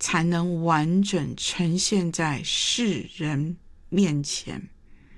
才能完整呈现在世人面前。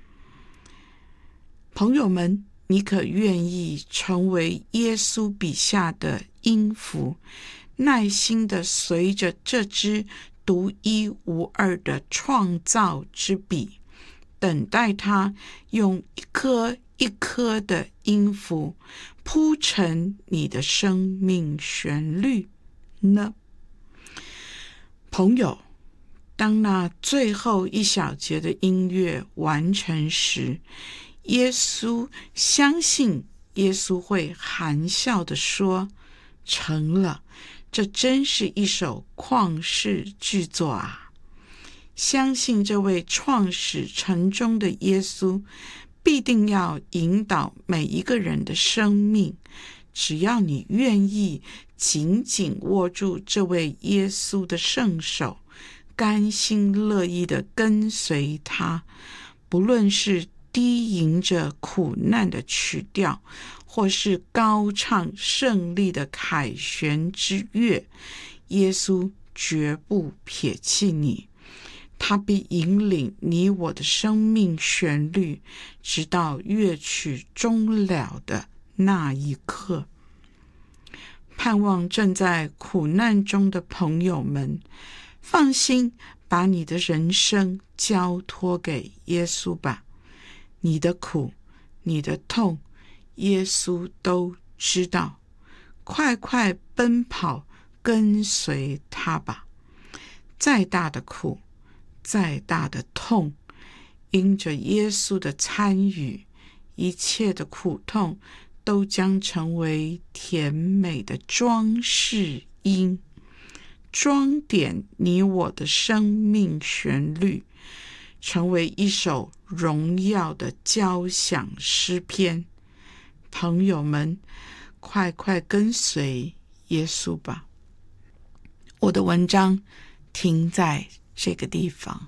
朋友们，你可愿意成为耶稣笔下的音符，耐心地随着这支独一无二的创造之笔，等待他用一颗一颗的音符铺成你的生命旋律呢？朋友，当那最后一小节的音乐完成时，耶稣相信耶稣会含笑地说，成了，这真是一首旷世巨作啊！相信这位创始成终的耶稣必定要引导每一个人的生命，只要你愿意紧紧握住这位耶稣的圣手，甘心乐意地跟随他，不论是低吟着苦难的曲调，或是高唱胜利的凯旋之乐，耶稣绝不撇弃你，他必引领你我的生命旋律，直到乐曲终了的那一刻。盼望正在苦难中的朋友们，放心把你的人生交托给耶稣吧。你的苦，你的痛，耶稣都知道，快快奔跑跟随他吧。再大的苦，再大的痛，因着耶稣的参与，一切的苦痛都将成为甜美的装饰音，装点你我的生命旋律，成为一首荣耀的交响诗篇。朋友们，快快跟随耶稣吧。我的文章停在这个地方，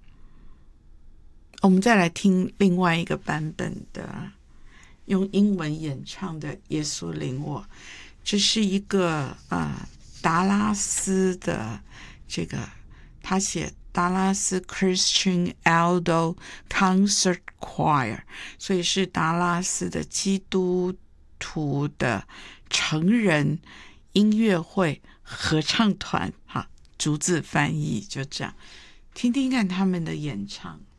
我们再来听另外一个版本的用英文演唱的《耶稣领我》。这是一个达拉斯的他写达拉斯 Christian Aldo Concert Choir， 所以是达拉斯的基督徒的成人音乐会合唱团，逐字翻译就这样，听听看他们的演唱。